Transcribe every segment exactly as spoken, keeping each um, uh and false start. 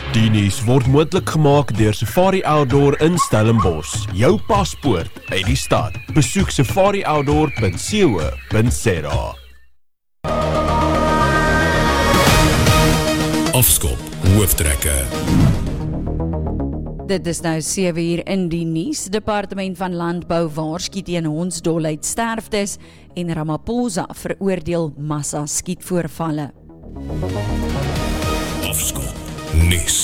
Die nuus word moontlik gemaak deur Safari Outdoor in Stellenbosch. Jou paspoort uit die stad. Besoek safari outdoor punt co punt za. Afskop hooftrekke. Dit is nou sewe uur in die nuus. Departement van Landbou waarsku teen hondsdolheid, sterftes en Ramaphosa veroordeel massa skietvoorvalle. Afskop nuus.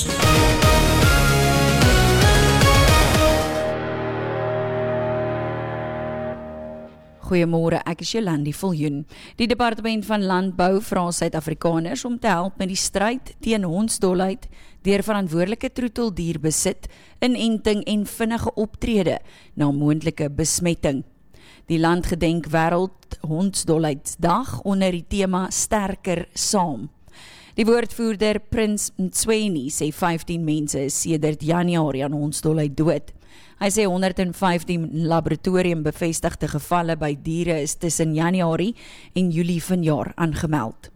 Goeiemôre, ek is Jolandi Viljoen. Die Departement van Landbou vra Suid-Afrikaners om te help met die stryd teen hondsdolheid deur verantwoordelike troeteldierbesit, inenting en vinnige optrede na moontlike besmetting. Die land gedenk wêreld hondsdolheidsdag onder die tema Sterker Saam. Die woordvoerder Prins Mtsweni sê vyftien mense is sedert Januarie aan hondsdolheid dood. Hy sê honderd en vyftien laboratorium bevestigde gevalle by diere is tussen Januarie en Julie vanjaar aangemeld.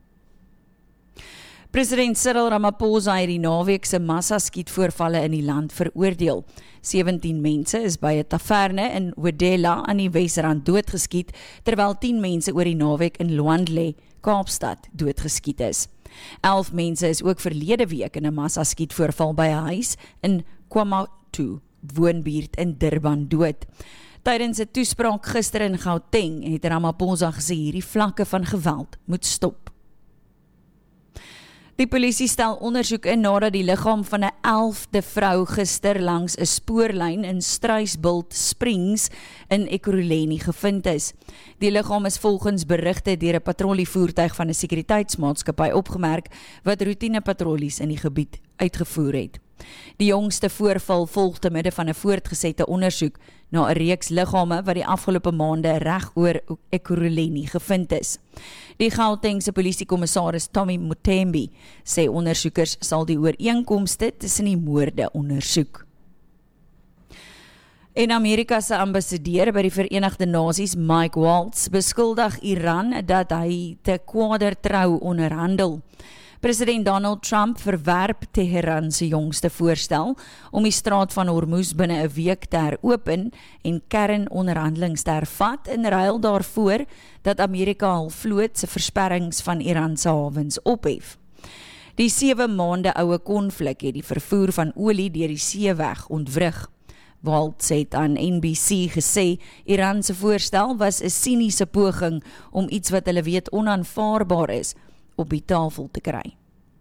President Cyril Ramaphosa het die naweek se massa skietvoorvalle in die land veroordeel. sewentien mense is by 'n taverne in Wedela aan die Wesrand doodgeskiet, terwyl tien mense oor die naweek in Luandle, Kaapstad, doodgeskiet is. elf mense is ook verlede week in 'n massa skietvoorval by 'n huis in KwaMotu, woonbuurt in Durban, dood. Tydens 'n toespraak gister in Gauteng het Ramaphosa gesê hierdie vlakke van geweld moet stop. Die polisie stel ondersoek in nadat die liggaam van 'n elfde vrou gister langs 'n spoorlyn in Struisbult Springs in Ekurhuleni gevind is. Die liggaam is volgens berigte deur 'n patrollievoertuig van 'n sekuriteitsmaatskappy opgemerk wat roetinepatrollies in die gebied uitgevoer het. Die jongste voorval volg te midde van 'n voortgesette ondersoek na 'n reeks liggame wat die afgelope maande reg oor Ekurhuleni gevind is. Die Gautengse polisiekommissaris Tommy Mutembi sê ondersoekers sal die ooreenkomste tussen die moorde ondersoek. En Amerika se ambassadeur by die Verenigde Nasies, Mike Waltz, beskuldig Iran dat hy te kwader trou onderhandel. President Donald Trump verwerp Teheran se jongste voorstel om die straat van Hormuz binne 'n week te heropen en kernonderhandelings te hervat in ruil daarvoor dat Amerika hul vloot se versperrings van Iran se hawens ophef. Die sewe maande oue konflik het die vervoer van olie deur die seeweg ontwrig. Waltz het aan N B C gesê Iran se voorstel was 'n siniese poging om iets wat hulle weet onaanvaarbaar is op die tafel te kry.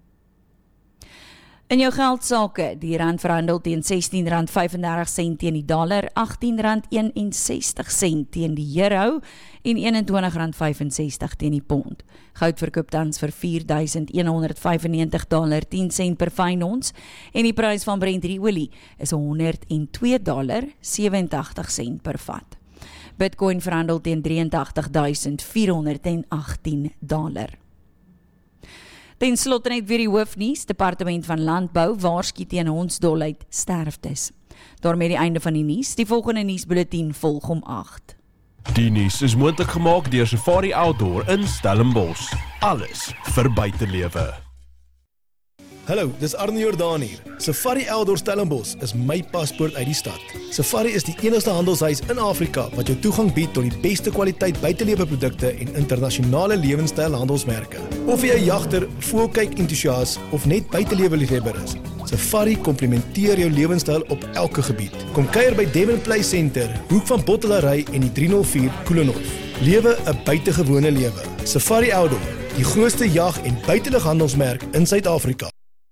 In jou geldsake, die rand verhandel teen sestien rand vyf-en-dertig sent teen die dollar, agttien rand een en sestig sent teen die euro en eenentwintig rand vyf en sestig teen die pond. Goud verkoop tans vir vier duisend een honderd vyfennegentig dollar tien sent per fyn ons en die prys van Brent olie is honderd en twee dollar sewentig sent per vat. Bitcoin verhandel teen drie agt agt duisend vier honderd en agttien dollar. Ten slotte net weer die hoofnuus, Departement van Landbou waarsku teen hondsdolheid, sterftes. Daarmee die einde van die nuus, die volgende nuusbulletin volg om agt. Die nuus is moontlik gemaak deur Safari Outdoor in Stellenbosch. Alles vir buitelewe. Hallo, dis Arnie Jordaan hier. Safari Outdoor Stellenbosch is my paspoort uit die stad. Safari is die enigste handelshuis in Afrika wat jou toegang bied tot die beste kwaliteit buiteleweprodukte en internasionale lewenstyl handelsmerke. Of jy 'n jagter, voelkyk entoesias of net buiteleweliefhebber is, Safari komplementeer jou lewenstyl op elke gebied. Kom kuier by Devon Play Center, hoek van Bottelary en die drie nul vier Koelenhof. Lewe 'n buitengewone lewe. Safari Outdoor, die grootste jag- en buitelughandelsmerk in Suid-Afrika.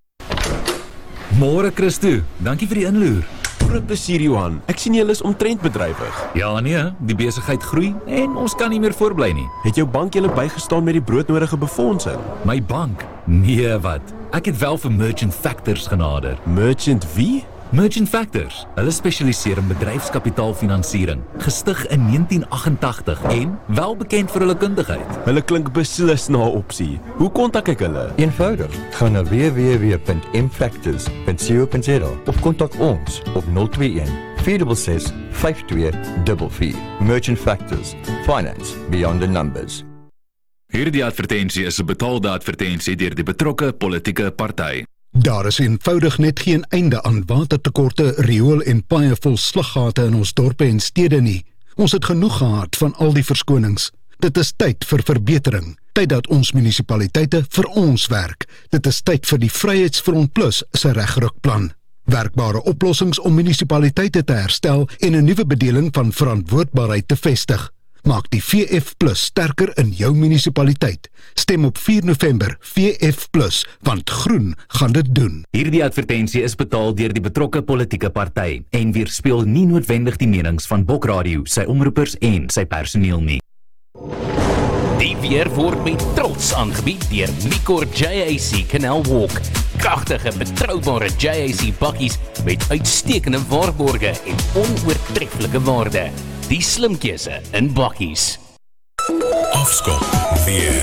Môre Christo, dankie vir die inloer. Groot plesier Johan, ek sien julle is omtrent bedrywig. Ja nee, die besigheid groei en ons kan nie meer voorbly nie. Het jou bank julle bygestaan met die broodnodige befondsing? My bank? Nee wat, ek het wel vir Merchant Factors genader. Merchant wie? Merchant Factors, hulle spesialiseer in bedryfskapitaalfinansiering, gestig in negentien agt-ag-tig en wel bekend vir hulle kundigheid. Hulle klink beslis na 'n opsie. Hoe kontak ek hulle? Eenvoudig, gaan na w w w punt m factors punt co punt za of kontak ons op nul twee een vier ses ses vyf twee vier vier. Merchant Factors, finance beyond the numbers. Hierdie advertensie is 'n betaalde advertensie deur die betrokke politieke party. Daar is eenvoudig net geen einde aan watertekorte, riool en baie vol sluggate in ons dorpe en stede nie. Ons het genoeg gehad van al die verskonings. Dit is tyd vir verbetering. Tyd dat ons munisipaliteite vir ons werk. Dit is tyd vir die Vryheidsfront Plus se regrukplan. Werkbare oplossings om munisipaliteite te herstel en 'n nuwe bedeling van verantwoordbaarheid te vestig. Maak die V F Plus sterker in jou munisipaliteit. Stem op vier November V F Plus, want groen gaan dit doen. Hierdie advertensie is betaal deur die betrokke politieke party en weerspieël nie noodwendig die menings van Bokradio, sy omroepers en sy personeel nie. Die weer word met trots aangebied deur Micor J A C Canal Walk. Kragtige, betroubare J A C bakkies met uitstekende waarborge en onoortreffelike waarde. Die slim keuse in bakkies. Afskop weer.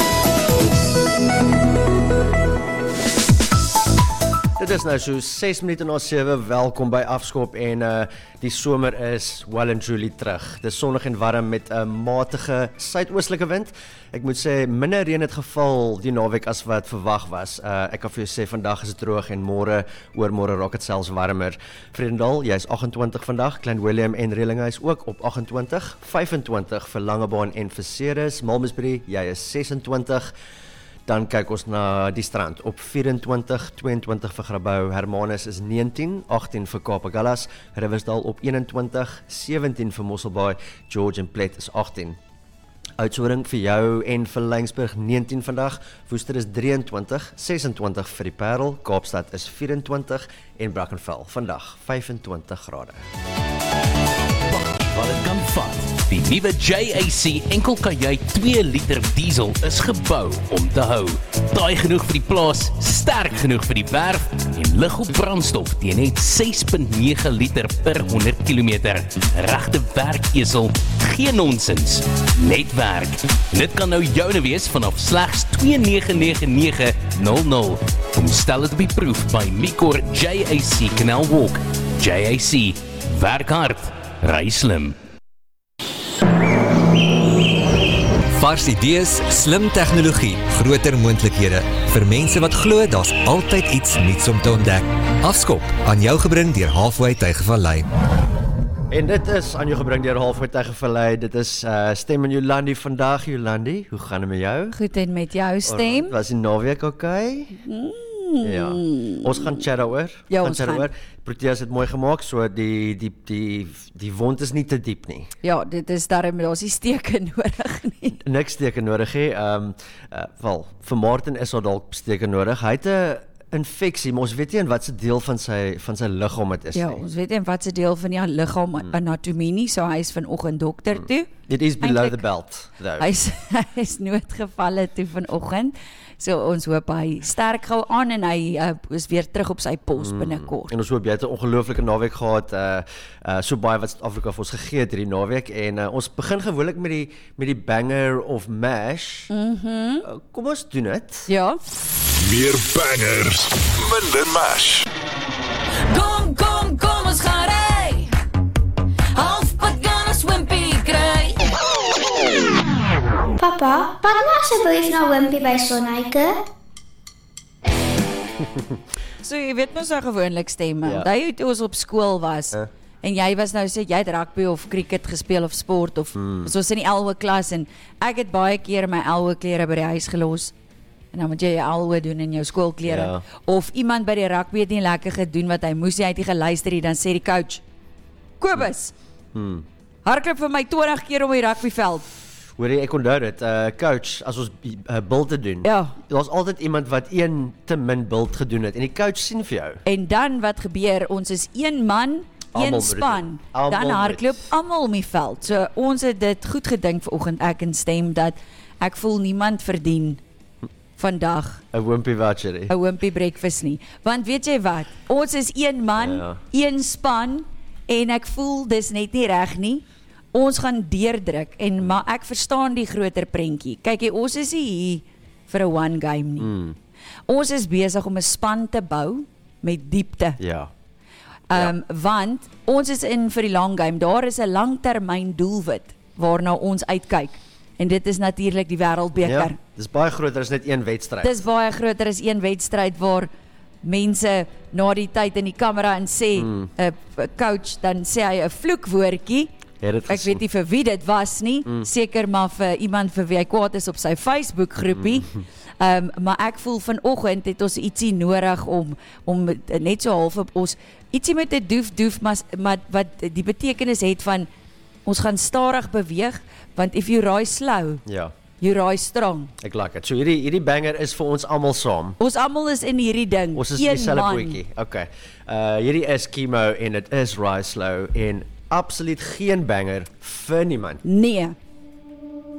Dit is nou so ses minute na sewe, welkom by Afskop en uh, die somer is well and truly terug. Dis sonnig en warm met 'n uh, matige suidoostelike wind. Ek moet sê, minder reën het geval die naweek as wat verwag was. Uh, ek kan vir jou sê, vandag is dit droog en môre, oormôre raak dit selfs warmer. Vredendal, jy is agt en twintig vandag, Klein Willem en Relinge is ook op agt en twintig, vyf en twintig vir Langebaan en vir Ceres, Malmesbury, jy is ses en twintig. Dan kyk ons na die strand op vyf en twintig, twee en twintig vir Grabouw, Hermanus is negentien, agttien vir Kapagallas, Riversdal op een en twintig, sewentien vir Mosselbaai, George en Plet is agttien. Oudtshoorn vir jou en vir Laingsburg negentien vandag, Woester is drie en twintig, ses en twintig vir die Parel, Kaapstad is vyf en twintig en Brackenfell vandag vyf en twintig grade. Wat het kan vat? Die nuwe J A C enkel kajuit twee liter diesel is gebou om te hou. Taai genoeg vir die plaas, sterk genoeg vir die werf en lig op brandstof teen net ses komma nege liter per honderd kilometer. Regte werkesel, geen nonsens, net werk. Dit kan nou joune wees vanaf slegs twee nege nege nege nul nul. Kom stel dit op die proef by Micor J A C Canal Walk. J A C, werk hard, ry slim. Vars idees, slim tegnologie, groter moontlikhede. Vir mense wat glo daar's altyd iets nuuts om te ontdek. Afskop, aan jou gebring deur Halfway Tygervallei. En dit is aan jou gebring deur Halfway Tygervallei. Dit is uh, Stem en Jolandi vandag. Jolandi, hoe gaan dit met jou? Goed en met jou, Stem? Was die naweek oké? Mm. Ja. Ons gaan chat daaroor. Ja, ons ons chat gaan. daaroor. Proteas het mooi gemaak, so die die die die wond is nie te diep nie. Ja, dit is daarom, daar's nie steke nodig nie. Niks steke nodig hê. Ehm um, uh, wel, vir Martin is daar dalk steke nodig. Hy het 'n infeksie, maar ons weet nie in watse deel van sy van sy liggaam dit is Ja, nie. ons weet nie in watse deel van die liggaam hmm. anatomie nie, so hy is vanoggend dokter hmm. toe. It is below Eindelijk, the belt, though. Hy is, hy is noodgevalle toe vanoggend. So ons hoop hy sterk gou aan en hy uh, is weer terug op sy pos binnekort. En ons hoop jy het 'n ongelooflike naweek gehad, uh, uh, so baie wat Suid-Afrika vir ons gegee het hierdie naweek en uh, ons begin gewoonlik met die met die banger of mash. Mhm. Uh, kom ons doen dit. Ja. Meer bangers, minder mash. Kom, kom, kom ons gaan ry. Halfpad gaan ons Wimpy kry. Papa, pak maar asseblief na Wimpy by Sonnyke. So jy weet mos nou gewoonlik stemme. Ja. Onthou jy toe ons op skool was Huh? en jy was nou sê jy het rugby of cricket gespeel of sport of Hmm. so in die elwe klas en ek het baie keer my elwe klere by die huis gelos. En dan moet jy jou elwe doen in jou skoolklere. Ja. Of iemand by die rugby het nie lekker gedoen wat hy moes, hy het nie geluister nie, dan sê die coach: "Kobus, Hmm. hardloop vir my twintig keer om die rugbyveld." Hoor jy, ek onthou dit. Uh, coach, as ons uh, bulte doen, Ja. daar's altyd iemand wat een te min bult gedoen het en die coach sien vir jou. En dan wat gebeur? Ons is een man, Almal een moet span. dit doen. Almal Dan moet. hardloop almal om die veld. So ons het dit goed gedink vanoggend ek en Stem dat ek voel niemand verdien vandag 'n Wimpy voucher. 'n Wimpy breakfast nie. Want weet jy wat? Ons is een man, Ja. een span en ek voel dis net nie reg nie. Ons gaan deurdruk en maar ek verstaan die groter prentjie. Kyk jy, ons is nie hier vir 'n one game nie. Mm. Ons is besig om 'n span te bou met diepte. Ja. Um, ja. Want ons is in vir die long game. Daar is 'n langtermyn doelwit waarna ons uitkyk. En dit is natuurlik die Wêreldbeker. Ja, dis baie groter as net een wedstryd. Dis baie groter as een wedstryd waar mense na die tyd in die kamera en sê 'n mm. coach, dan sê hy 'n vloekwoordjie. Ek weet nie vir wie dit was nie, mm. seker maar vir iemand vir wie hy kwaad is op sy Facebook groepie. Mm. Um, maar ek voel vanoggend het ons ietsie nodig om om net so half op ons ietsie met 'n doef doef maar, maar wat die betekenis het van ons gaan stadig beweeg, want if you rise slow, ja. you rise strong. Ek like it. So hierdie hierdie banger is vir ons almal saam. Ons almal is in hierdie ding. Ons is dieselfde bootjie. Okay. Uh hierdie is Chemo en dit is Rise Slow en absoluut geen banger vir niemand. Nee.